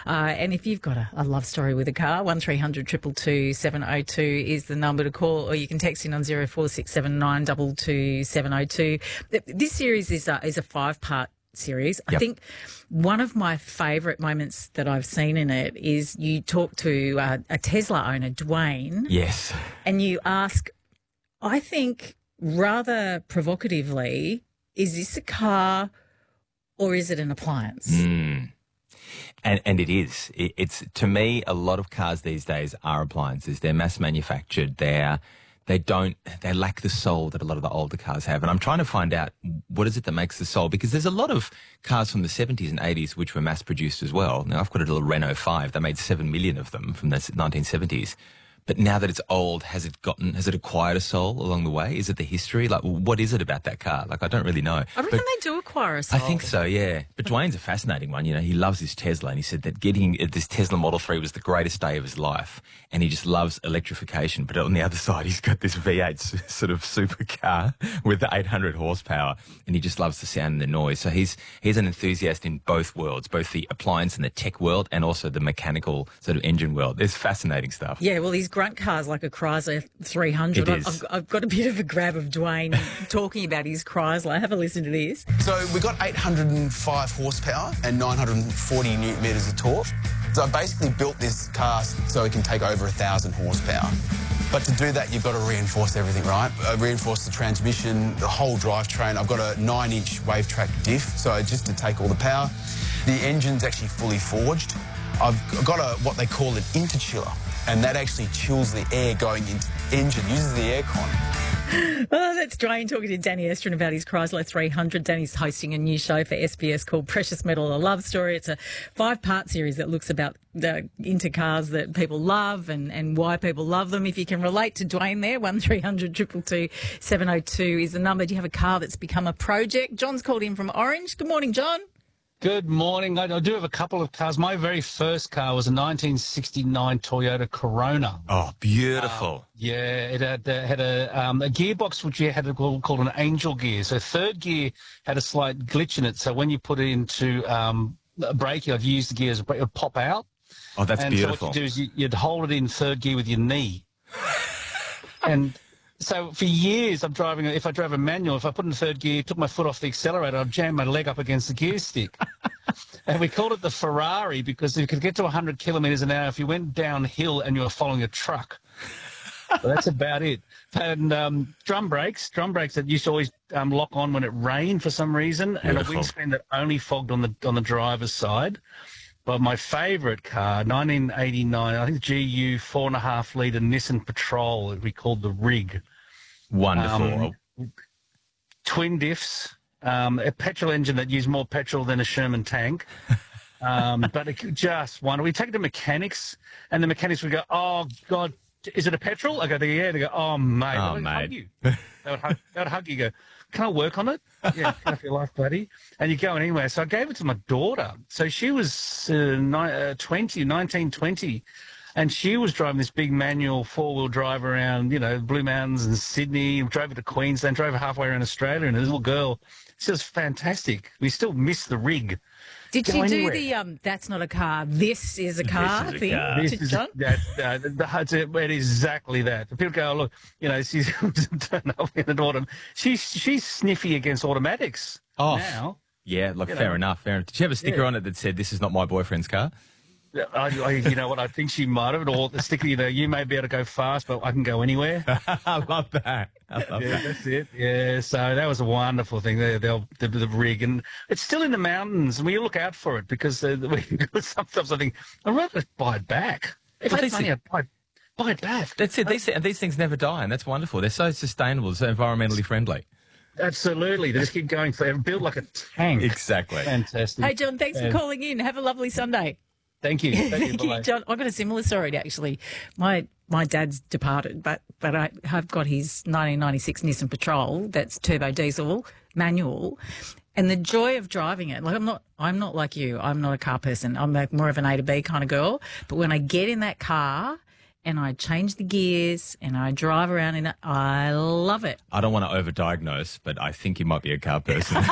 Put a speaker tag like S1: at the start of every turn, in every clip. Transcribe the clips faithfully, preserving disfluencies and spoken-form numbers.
S1: Uh, and if you've got a, a love story with a car, one three hundred two two two seven oh two is the number to call, or you can text in on zero four six seven nine two two seven oh two. This series is a, is a five-part series.
S2: Yep.
S1: I think one of my favourite moments that I've seen in it is you talk to uh, a Tesla owner, Dwayne.
S2: Yes.
S1: And you ask, I think rather provocatively, is this a car or is it an appliance?
S2: Mm. And and it is. It, it's to me, a lot of cars these days are appliances. They're mass manufactured. They're they don't they lack the soul that a lot of the older cars have. And I'm trying to find out what is it that makes the soul, because there's a lot of cars from the seventies and eighties which were mass produced as well. Now I've got a little Renault five. They made seven million of them from the nineteen seventies. But now that it's old, has it gotten, has it acquired a soul along the way? Is it the history? Like, what is it about that car? Like, I don't really know.
S1: I reckon
S2: but
S1: they do acquire a soul.
S2: I think so, yeah. But Dwayne's a fascinating one. You know, he loves his Tesla, and he said that getting this Tesla Model three was the greatest day of his life, and he just loves electrification. But on the other side, he's got this V eight sort of supercar with the eight hundred horsepower, and he just loves the sound and the noise. So he's he's an enthusiast in both worlds, both the appliance and the tech world, and also the mechanical sort of engine world. It's fascinating stuff.
S1: Yeah, well, these grunt cars like a Chrysler three hundred.
S2: It is.
S1: I've, I've got a bit of a grab of Dwayne talking about his Chrysler. Have a listen to this.
S3: So we got eight hundred five horsepower and nine hundred forty newton meters of torque. So I basically built this car so it can take over one thousand horsepower. But to do that, you've got to reinforce everything, right? I reinforce the transmission, the whole drivetrain. I've got a nine inch wave track diff, so just to take all the power. The engine's actually fully forged. I've got a what they call an interchiller, and that actually chills the air going into the engine, uses the aircon.
S1: Oh, that's Dwayne talking to Danny Estrin about his Chrysler three hundred. Danny's hosting a new show for S B S called Precious Metal, A Love Story. It's a five-part series that looks about the into cars that people love and, and why people love them. If you can relate to Dwayne there, one three hundred two two two seven oh two is the number. Do you have a car that's become a project? John's called in from Orange. Good morning, John.
S4: Good morning. I, I do have a couple of cars. My very first car was a nineteen sixty-nine Toyota Corona.
S2: Oh, beautiful.
S4: Uh, yeah, it had, uh, had a, um, a gearbox which you had a, called, called an angel gear. So third gear had a slight glitch in it. So when you put it into um, braking, I've used the gears, it would pop out.
S2: Oh, that's
S4: and
S2: beautiful.
S4: So what you do is you, you'd hold it in third gear with your knee. and... So for years, I'm driving, if I drove a manual, if I put in third gear, took my foot off the accelerator, I'd jam my leg up against the gear stick. And we called it the Ferrari because you could get to one hundred kilometres an hour if you went downhill and you were following a truck. So that's about it. And um, drum brakes, drum brakes that used to always um, lock on when it rained for some reason,
S2: Beautiful.
S4: and a windscreen that only fogged on the on the driver's side. But my favourite car, nineteen eighty-nine, I think G U four and a half litre Nissan Patrol, we called the Rig.
S2: Wonderful.
S4: Um, twin diffs, um, a petrol engine that used more petrol than a Sherman tank. Um, but it just wonderful. We take it to mechanics, and the mechanics would go, "Oh God, is it a petrol?" I go, "Yeah." They go, "Oh mate,
S2: Oh,
S4: they would
S2: mate.
S4: hug you." They would hug, they would hug you. Go, "Can I work on it?" Yeah, can I have your life, buddy? And you go anywhere. So I gave it to my daughter. So she was uh, ni- uh, twenty, nineteen, twenty. And she was driving this big manual four-wheel drive around, you know, Blue Mountains and Sydney, drove it to Queensland, drove it halfway around Australia, and a little girl. She was fantastic. We still miss the Rig.
S1: Did
S4: Go
S1: she
S4: anywhere.
S1: do the um? That's not a car. This is a car
S2: is a
S1: thing,
S2: car.
S4: This
S1: to
S4: is,
S1: John?
S4: that, uh, the, the, it is exactly that. People go, oh, look, you know, she's turned up in an autumn. She's, she's sniffy against automatics
S2: Oh.
S4: now.
S2: Yeah, look,
S4: You
S2: fair
S4: know.
S2: enough, fair enough. Did you have a sticker
S4: Yeah.
S2: on it that said, "This is not my boyfriend's car"?
S4: I, I, you know what? I think she might have, or the sticker, you know, you may be able to go fast, but I can go anywhere.
S2: I love that. I love
S4: Yeah,
S2: that.
S4: that's it. Yeah, so that was a wonderful thing. The, the, the, the Rig, and it's still in the mountains, and we look out for it because uh, we, sometimes I think I'd rather buy it back. If
S2: Well,
S4: I had
S2: these
S4: money,
S2: thing-
S4: I'd buy, buy it back.
S2: That's it. These, these things never die, and that's wonderful. They're so sustainable, so environmentally friendly.
S4: Absolutely, they just keep going forever. Built like a tank.
S2: Exactly.
S4: Fantastic.
S1: Hey, John, thanks
S4: Yeah.
S1: for calling in. Have a lovely Sunday.
S4: Thank you. Thank you.
S1: Thank you,
S4: Bye-bye.
S1: John. I've got a similar story, actually. My my dad's departed, but but I have got his nineteen ninety-six Nissan Patrol that's turbo diesel manual, and the joy of driving it. Like I'm not I'm not like you. I'm not a car person. I'm like more of an A to B kind of girl. But when I get in that car and I change the gears and I drive around in it, I love it.
S2: I don't want to overdiagnose, but I think you might be a car person.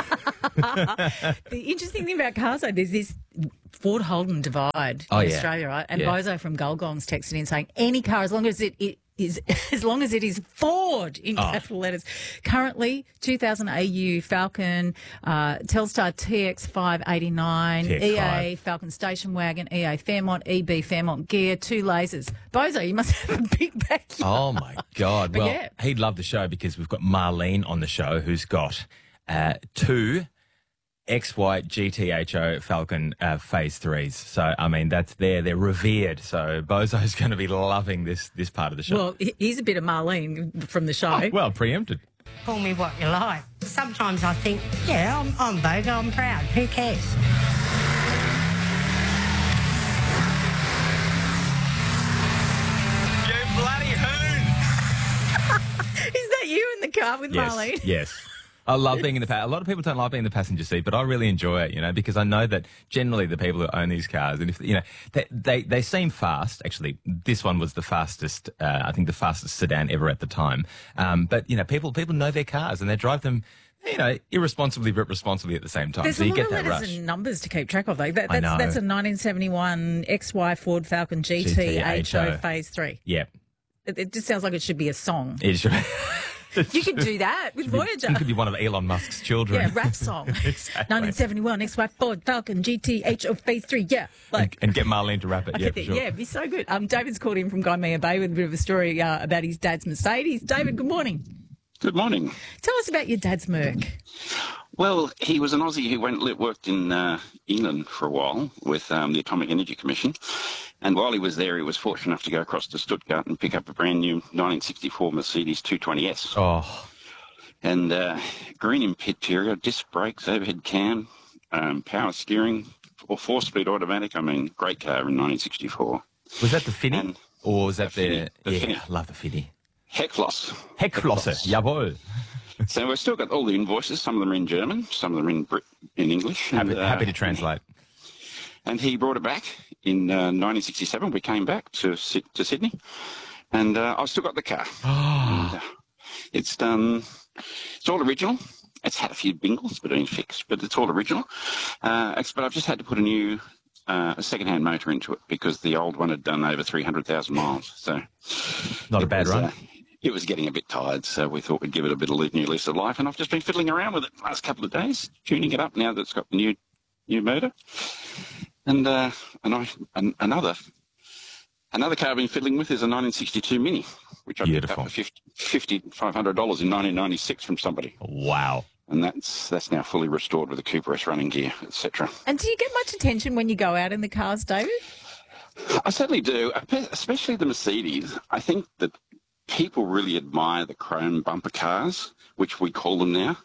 S1: The interesting thing about cars, though, there's this Ford Holden divide
S2: Oh,
S1: in
S2: yeah.
S1: Australia, right? And
S2: Yeah.
S1: Bozo from Gulgong's texted in saying any car, as long as it, it is, as long as it is Ford in
S2: Oh.
S1: capital letters. Currently, two thousand A U Falcon, uh, Telstar T X five eighty-nine,
S2: T X
S1: E A
S2: five.
S1: Falcon Station Wagon, E A Fairmont, E B Fairmont Gear, two lasers. Bozo, you must have a big backyard.
S2: Oh, my God.
S1: But
S2: Well,
S1: yeah.
S2: he'd love the show because we've got Marlene on the show who's got uh, two X Y G T H O Falcon uh, Phase threes. So, I mean, that's there. They're revered. So, Bozo's going to be loving this this part of the show.
S1: Well, he- he's a bit of Marlene from the show.
S2: Oh, well, preempted.
S5: Call me what you like. Sometimes I think, yeah, I'm, I'm Bogo, I'm proud. Who cares?
S2: You bloody hoon!
S1: Is that you in the car with
S2: Yes,
S1: Marlene?
S2: yes. I love being in the pa- a lot of people don't like being in the passenger seat, but I really enjoy it, you know, because I know that generally the people who own these cars, and if you know, they they, they seem fast. Actually, this one was the fastest, uh, I think, the fastest sedan ever at the time. Um, but you know, people people know their cars and they drive them, you know, irresponsibly but responsibly at the same time.
S1: There's
S2: so
S1: a
S2: you
S1: lot
S2: get
S1: of
S2: that
S1: letters
S2: rush.
S1: and numbers to keep track of, though. That,
S2: I
S1: that's,
S2: know.
S1: that's a nineteen seventy-one X Y Ford Falcon G T H O
S2: G T H O.
S1: Phase three.
S2: Yeah,
S1: It, it just sounds like it should be a song.
S2: it should.
S1: You could do that with Voyager.
S2: It could be one of Elon Musk's children.
S1: Yeah, rap song.
S2: Exactly.
S1: nineteen seventy-one X Y Ford Falcon G T H O Phase three. Yeah. Like,
S2: And get Marlene to rap it.
S1: I
S2: Yeah,
S1: get
S2: for
S1: that.
S2: sure.
S1: Yeah, it'd be so good. Um, David's called in from Gymea Bay with a bit of a story uh, about his dad's Mercedes. David, good morning.
S6: Good morning.
S1: Tell us about your dad's Merc.
S6: Well, he was an Aussie who went worked in uh, England for a while with um, the Atomic Energy Commission. And while he was there, he was fortunate enough to go across to Stuttgart and pick up a brand new nineteen sixty-four Mercedes two twenty S.
S2: Oh,
S6: And uh, green interior, disc brakes, overhead cam, um, power steering, or four-speed automatic. I mean, great car in nineteen sixty-four.
S2: was that the Finny?
S6: And
S2: Or was that
S6: the Finny,
S2: the...
S6: the
S2: yeah,
S6: Finny.
S2: I love the Finny.
S6: Heckfloss.
S2: Heckflosse, jawohl.
S6: So we've still got all the invoices. Some of them are in German, some of them are in Brit- in English.
S2: Happy,
S6: And, uh,
S2: happy to translate.
S6: And he brought it back in uh, nineteen sixty-seven. We came back to Sy- to Sydney, and uh, I've still got the car. And, uh, it's um, it's all original. It's had a few bingles, but been fixed, but it's all original. Uh, it's, but I've just had to put a new uh, a second-hand motor into it because the old one had done over three hundred thousand miles. So
S2: Not a
S6: it
S2: bad
S6: was,
S2: run.
S6: uh, it was getting a bit tired, so we thought we'd give it a bit of new lease of life. And I've just been fiddling around with it the last couple of days, tuning it up now that it's got the new new motor. And uh, and I an, another another car I've been fiddling with is a nineteen sixty-two Mini, which I picked
S2: Beautiful.
S6: up for fifty thousand five hundred dollars in nineteen ninety-six from somebody,
S2: Wow.
S6: and that's that's now fully restored with a Cooper S running gear, et cetera.
S1: And do you get much attention when you go out in the cars, David?
S6: I certainly do, especially the Mercedes. I think that people really admire the chrome bumper cars, which we call them now.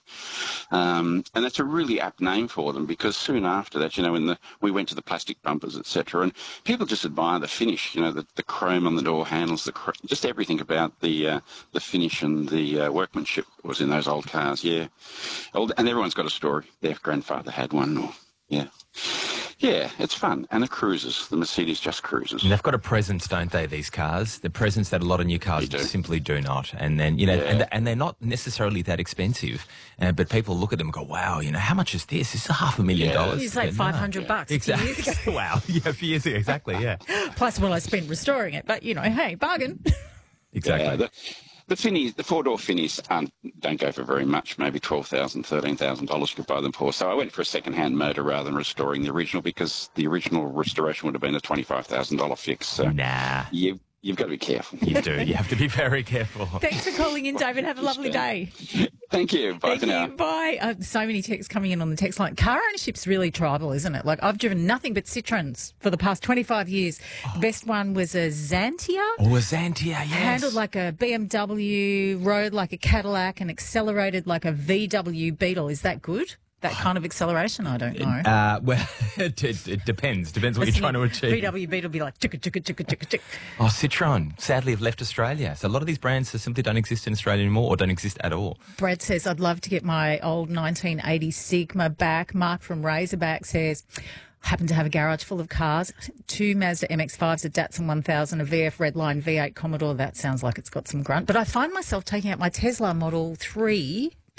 S6: Um, and that's a really apt name for them because soon after that, you know, when the, we went to the plastic bumpers, et cetera, and people just admire the finish, you know, the, the chrome on the door handles, the cr- just everything about the uh, the finish and the uh, workmanship was in those old cars, yeah. Old, and everyone's got a story. Their grandfather had one, or, yeah. Yeah, it's fun. And the cruisers, the Mercedes just cruises.
S2: And they've got a presence, don't they, these cars? The presence that a lot of new cars
S6: They do.
S2: simply do not. And then, you know,
S6: Yeah.
S2: and, and they're not necessarily that expensive. Uh, but people look at them and go, wow, you know, how much is this? This is half a million
S6: Yeah.
S2: dollars.
S1: It's like
S2: Yeah, no.
S1: five hundred bucks a few years ago.
S2: Exactly. Wow. Yeah, a few years ago. Exactly, yeah.
S1: Plus what I spent restoring it. But, you know, hey, bargain.
S2: Exactly.
S6: Yeah, the, the Finnies, the four-door Finnies um, don't go for very much, maybe twelve thousand dollars, thirteen thousand dollars you could buy them for. So I went for a second-hand motor rather than restoring the original because the original restoration would have been a twenty-five thousand dollars fix. So
S2: Nah,
S6: you, you've got to be careful.
S2: you do. You have to be very careful.
S1: Thanks for calling in, David. Have a lovely day.
S6: Thank you. Bye
S1: Thank
S6: for now.
S1: you. Bye. Uh, so many texts coming in on the text line. Car ownership's really tribal, isn't it? Like, I've driven nothing but Citroens for the past twenty-five years. The best one was a Xantia.
S2: Oh, a Xantia, yes.
S1: Handled like a B M W, rode like a Cadillac, and accelerated like a V W Beetle. Is that good? That kind of acceleration? I don't know.
S2: Uh, well, it, it, it depends. Depends what you're trying to achieve.
S1: V W Beetle be like, chicka, chicka, chicka, chicka, chicka.
S2: Oh, Citroen, sadly, have left Australia. So a lot of these brands simply don't exist in Australia anymore or don't exist at all.
S1: Brad says, I'd love to get my old nineteen eighty Sigma back. Mark from Razorback says, happen to have a garage full of cars. Two Mazda M X fives, a Datsun one thousand, a V F Redline V eight Commodore. That sounds like it's got some grunt. But I find myself taking out my Tesla Model three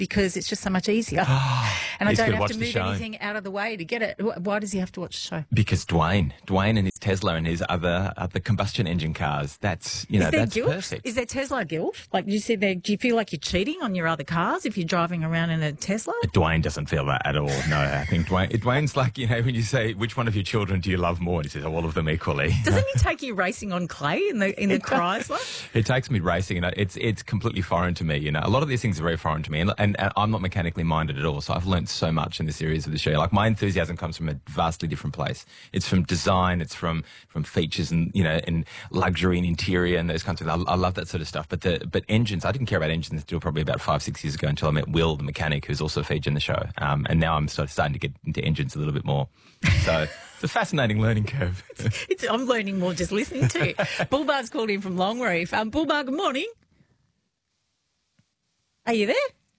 S1: because it's just so much easier. And I
S2: He's
S1: don't
S2: gonna
S1: have
S2: watch
S1: to
S2: the
S1: move
S2: show.
S1: anything out of the way to get it. Wh- Why does he have to watch the show?
S2: Because Dwayne, Dwayne and his Tesla and his other other combustion engine cars, that's, you know,
S1: Is there
S2: that's
S1: guilt?
S2: perfect.
S1: Is there Tesla guilt? Like you said there, do you feel like you're cheating on your other cars if you're driving around in a Tesla?
S2: Dwayne doesn't feel that at all. No, I think Dwayne, Dwayne's like, you know, when you say, which one of your children do you love more? And he says, oh, all of them equally.
S1: Doesn't he take you racing on clay in the in the Chrysler?
S2: It takes me racing, and it's it's completely foreign to me. You know, a lot of these things are very foreign to me, and, and, and I'm not mechanically minded at all. So I've learned so much in the series of the show. Like my enthusiasm comes from a vastly different place. It's from design, it's from from features, and you know, and luxury and interior and those kinds of things. I, I love that sort of stuff. But the but engines, I didn't care about engines until probably about five six years ago, until I met Will, the mechanic, who's also featured in the show. Um, and now I'm sort of starting to get into engines a little bit more. So it's a fascinating learning curve.
S1: It's, I'm learning more just listening to you. Bullbar's called in from Longreef. Um, Bullbar, good morning. Are you there?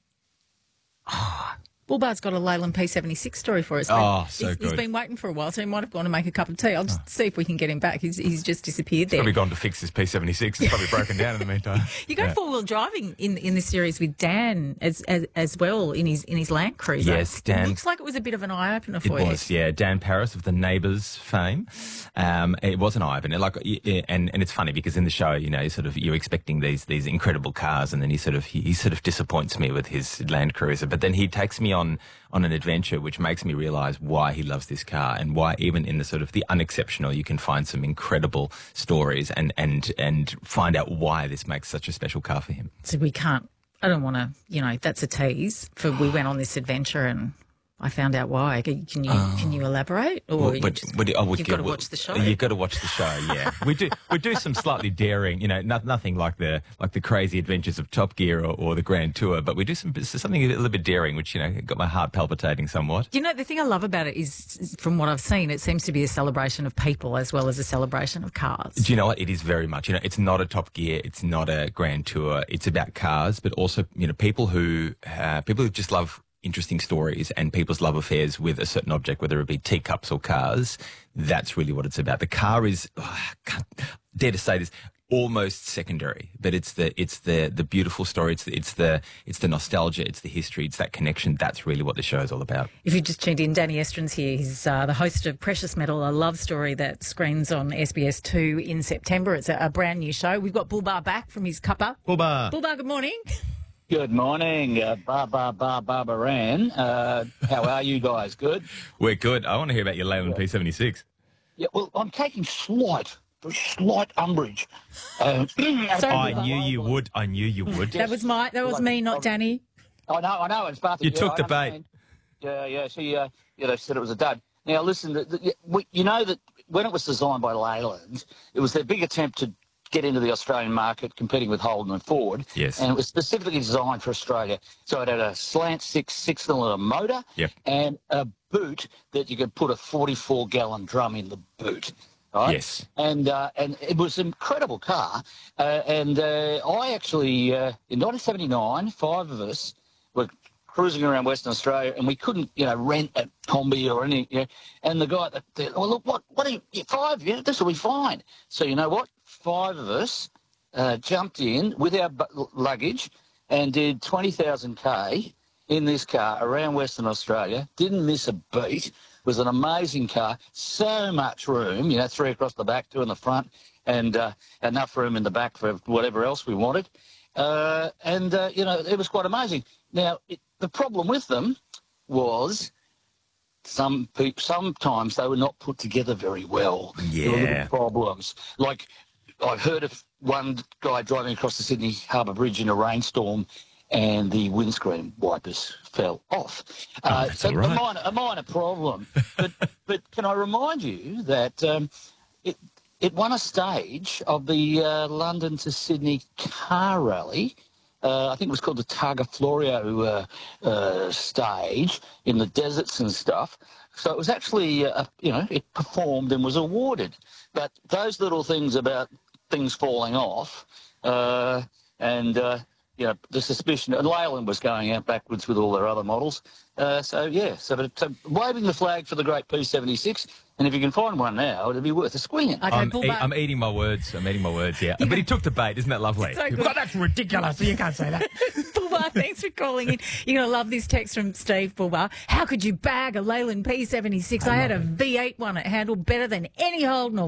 S1: Oh, Bullbar's got a Leyland P seventy-six story for us.
S2: Oh, so
S1: he's,
S2: good.
S1: He's been waiting for a while, so he might have gone to make a cup of tea. I'll just see if we can get him back. He's, he's just disappeared there.
S2: Probably gone to fix his P seventy-six. It's probably broken down in the meantime.
S1: You go
S2: Yeah.
S1: four-wheel driving in in this series with Dan as, as as well in his in his Land Cruiser.
S2: Yes, Dan-
S1: It looks like it was a bit of an eye opener
S2: It
S1: for you.
S2: was, yeah. Dan Paris of the Neighbours fame. Um, it was an eye opener. Like, y- and and it's funny because in the show, you know, you sort of you're expecting these these incredible cars, and then he sort of he, he sort of disappoints me with his Land Cruiser. But then he takes me on on an adventure, which makes me realise why he loves this car, and why even in the sort of the unexceptional, you can find some incredible stories, and and and find out why this makes such a special car for him.
S1: So we can't. I don't want to. You know, that's a tease. For we went on this adventure and I found out why. Can can you can you elaborate? Or
S2: Well,
S1: you
S2: but,
S1: just-
S2: but, oh, well,
S1: you've
S2: yeah,
S1: got to
S2: well,
S1: watch the show.
S2: You've got to watch the show. Yeah, we do. We do some slightly daring, you know, no, nothing like the like the crazy adventures of Top Gear or, or the Grand Tour, but we do some something a little bit daring, which you know got my heart palpitating somewhat.
S1: You know, the thing I love about it is, is, from what I've seen, it seems to be a celebration of people as well as a celebration of cars.
S2: Do you know what? It is very much. You know, it's not a Top Gear. It's not a Grand Tour. It's about cars, but also you know people who uh, people who just love interesting stories and people's love affairs with a certain object, whether it be teacups or cars. That's really what it's about. The car is, oh, I can't dare to say this, almost secondary, but it's the it's the the beautiful story. It's the, it's the it's the nostalgia. It's the history. It's that connection. That's really what the show is all about.
S1: If you just tuned in, Danny Estrin's here. He's uh, the host of Precious Metal, a love story that screens on S B S two in September. It's a, a brand new show. We've got Bullbar back from his cuppa.
S2: Bulba.
S1: Bullbar, good morning.
S4: Good morning, uh, Bar Bar Bar Barbaran. Uh, how are you guys? Good?
S2: We're good. I want to hear about your Leyland P seventy-six.
S4: Yeah, well, I'm taking slight, very slight umbrage. Uh,
S1: Sorry,
S2: I
S1: Bulba.
S2: knew you would. I knew you would.
S1: That was my. That was me, not Danny.
S4: I know, I know, it's part of
S2: You
S4: yeah,
S2: took
S4: I
S2: the bait.
S4: understand. Yeah, yeah. She, uh, yeah, they said it was a dud. Now, listen, the, the, we, you know that when it was designed by Leyland, it was their big attempt to get into the Australian market, competing with Holden and Ford.
S2: Yes.
S4: And it was specifically designed for Australia. So it had a slant six six-cylinder motor
S2: Yep.
S4: and a boot that you could put a forty-four gallon drum in the boot. Right?
S2: Yes.
S4: And uh, and it was an incredible car. Uh, and uh, I actually, uh, in nineteen seventy-nine, five of us were cruising around Western Australia, and we couldn't, you know, rent a Combi or any, you know, and the guy, that, that, oh, look, what, what are you, yeah, five, yeah, this will be fine. So you know what? Five of us uh, jumped in with our bu- luggage and did twenty thousand K in this car around Western Australia, didn't miss a beat. It was an amazing car, so much room, you know, three across the back, two in the front, and uh, enough room in the back for whatever else we wanted. Uh, and, uh, you know, it was quite amazing. Now, it, the problem with them was some people, sometimes they were not put together very well. There were
S2: Yeah.
S4: little problems. Like, I've heard of one guy driving across the Sydney Harbour Bridge in a rainstorm and the windscreen wipers fell off. Uh,
S2: that's
S4: so
S2: all right.
S4: a, minor, a minor problem. but, but can I remind you that um, it, it won a stage of the uh, London to Sydney car rally. Uh, I think it was called the Targa Florio uh, uh, stage in the deserts and stuff. So it was actually, uh, you know, it performed and was awarded. But those little things about things falling off uh, and, uh, you know, the suspicion, and Leyland was going out backwards with all their other models. Uh, so, yeah, so, but, so waving the flag for the great P seventy-six, and if you can find one now, it'd be worth a squillion.
S1: Okay,
S2: I'm,
S1: Paul
S2: e-
S1: Bar-
S2: I'm eating my words. I'm eating my words, yeah. But he took the bait. Isn't that lovely?
S1: So good.
S2: But that's ridiculous. You can't say that.
S1: Paul Bar, thanks for calling in. You're going to love this text from Steve, Paul Bar. How could you bag a Leyland P seventy-six? I, I had a V eight one. It handled better than any Holden or